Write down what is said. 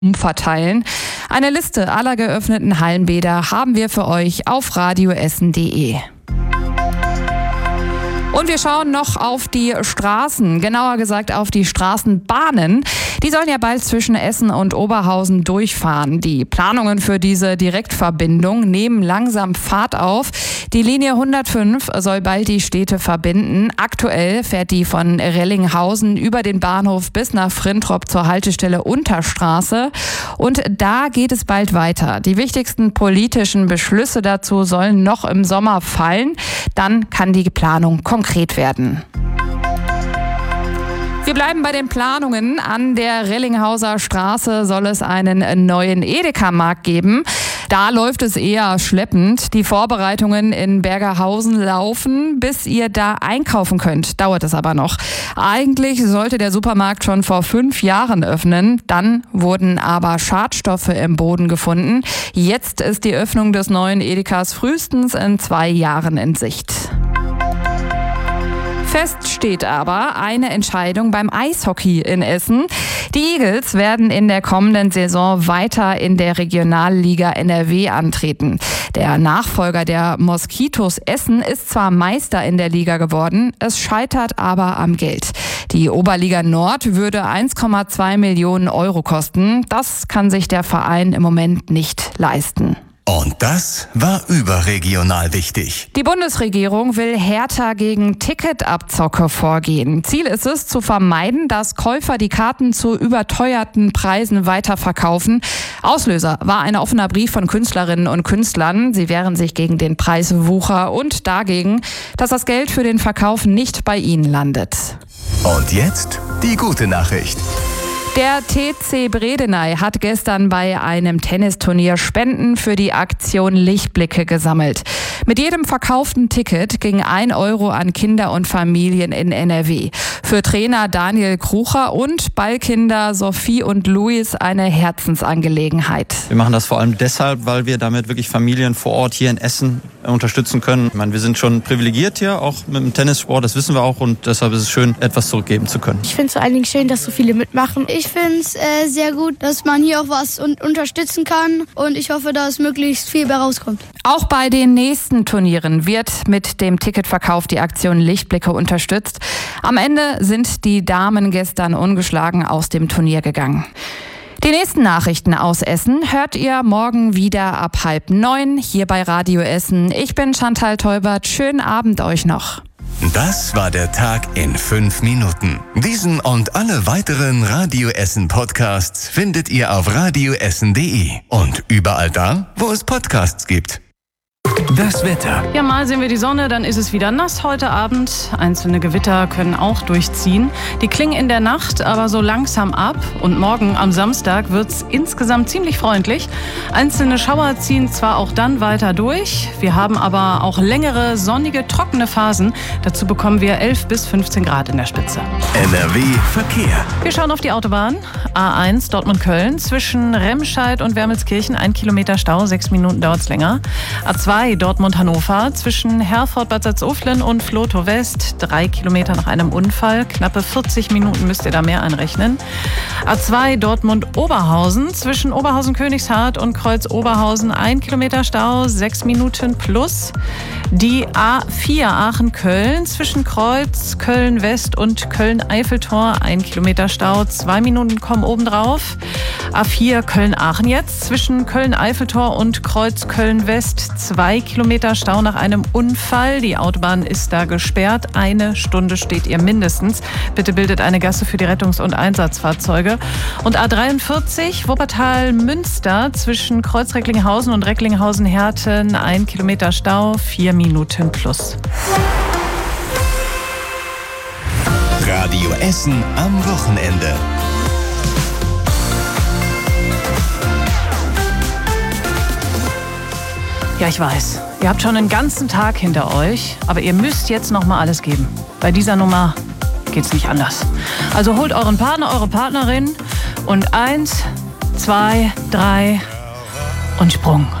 umverteilen. Eine Liste aller geöffneten Hallenbäder haben wir für euch auf radioessen.de. Und wir schauen noch auf die Straßen, genauer gesagt auf die Straßenbahnen. Die sollen ja bald zwischen Essen und Oberhausen durchfahren. Die Planungen für diese Direktverbindung nehmen langsam Fahrt auf. Die Linie 105 soll bald die Städte verbinden. Aktuell fährt die von Rellinghausen über den Bahnhof bis nach Frintrop zur Haltestelle Unterstraße. Und da geht es bald weiter. Die wichtigsten politischen Beschlüsse dazu sollen noch im Sommer fallen. Dann kann die Planung konkret werden. Wir bleiben bei den Planungen. An der Rellinghauser Straße soll es einen neuen Edeka-Markt geben. Da läuft es eher schleppend. Die Vorbereitungen in Bergerhausen laufen. Bis ihr da einkaufen könnt, dauert es aber noch. Eigentlich sollte der Supermarkt schon vor 5 Jahren öffnen. Dann wurden aber Schadstoffe im Boden gefunden. Jetzt ist die Öffnung des neuen Edekas frühestens in 2 Jahren in Sicht. Fest steht aber eine Entscheidung beim Eishockey in Essen. Die Eagles werden in der kommenden Saison weiter in der Regionalliga NRW antreten. Der Nachfolger der Moskitos Essen ist zwar Meister in der Liga geworden, es scheitert aber am Geld. Die Oberliga Nord würde 1,2 Millionen Euro kosten. Das kann sich der Verein im Moment nicht leisten. Und das war überregional wichtig. Die Bundesregierung will härter gegen Ticketabzocke vorgehen. Ziel ist es, zu vermeiden, dass Käufer die Karten zu überteuerten Preisen weiterverkaufen. Auslöser war ein offener Brief von Künstlerinnen und Künstlern. Sie wehren sich gegen den Preiswucher und dagegen, dass das Geld für den Verkauf nicht bei ihnen landet. Und jetzt die gute Nachricht. Der TC Bredeney hat gestern bei einem Tennisturnier Spenden für die Aktion Lichtblicke gesammelt. Mit jedem verkauften Ticket ging 1 Euro an Kinder und Familien in NRW. Für Trainer Daniel Krucher und Ballkinder Sophie und Luis eine Herzensangelegenheit. Wir machen das vor allem deshalb, weil wir damit wirklich Familien vor Ort hier in Essen unterstützen können. Ich meine, wir sind schon privilegiert hier, auch mit dem Tennissport, das wissen wir auch, und deshalb ist es schön, etwas zurückgeben zu können. Ich finde es vor allen Dingen schön, dass so viele mitmachen. Ich finde es sehr gut, dass man hier auch was unterstützen kann, und ich hoffe, dass möglichst viel bei rauskommt. Auch bei den nächsten Turnieren wird mit dem Ticketverkauf die Aktion Lichtblicke unterstützt. Am Ende sind die Damen gestern ungeschlagen aus dem Turnier gegangen. Die nächsten Nachrichten aus Essen hört ihr morgen wieder ab 8:30 hier bei Radio Essen. Ich bin Chantal Teubert. Schönen Abend euch noch. Das war der Tag in 5 Minuten. Diesen und alle weiteren Radio Essen Podcasts findet ihr auf radioessen.de und überall da, wo es Podcasts gibt. Das Wetter. Ja, mal sehen wir die Sonne, dann ist es wieder nass heute Abend. Einzelne Gewitter können auch durchziehen. Die klingen in der Nacht aber so langsam ab. Und morgen am Samstag wird's insgesamt ziemlich freundlich. Einzelne Schauer ziehen zwar auch dann weiter durch. Wir haben aber auch längere, sonnige, trockene Phasen. Dazu bekommen wir 11 bis 15 Grad in der Spitze. NRW Verkehr. Wir schauen auf die Autobahn. A1 Dortmund-Köln zwischen Remscheid und Wermelskirchen 1 Kilometer Stau, 6 Minuten dauert's länger. A2 Dortmund-Hannover zwischen Herford-Bad Salzuflen und Vlotho West 3 Kilometer nach einem Unfall. Knappe 40 Minuten müsst ihr da mehr einrechnen. A2 Dortmund-Oberhausen zwischen Oberhausen-Königshardt und Kreuz-Oberhausen 1 Kilometer Stau, 6 Minuten plus. Die A4 Aachen-Köln zwischen Kreuz, Köln-West und Köln-Eiffeltor 1 Kilometer Stau, 2 Minuten kommen obendrauf. A4 Köln-Aachen jetzt zwischen Köln-Eiffeltor und Kreuz Köln-West 2 Kilometer Stau nach einem Unfall. Die Autobahn ist da gesperrt. 1 Stunde steht ihr mindestens. Bitte bildet eine Gasse für die Rettungs- und Einsatzfahrzeuge. Und A43 Wuppertal-Münster zwischen Kreuz Recklinghausen und Recklinghausen-Herten 1 Kilometer Stau, 4 Minuten plus. Radio Essen am Wochenende. Ja, ich weiß, ihr habt schon einen ganzen Tag hinter euch, aber ihr müsst jetzt noch mal alles geben. Bei dieser Nummer geht's nicht anders. Also holt euren Partner, eure Partnerin und 1, 2, 3 und Sprung.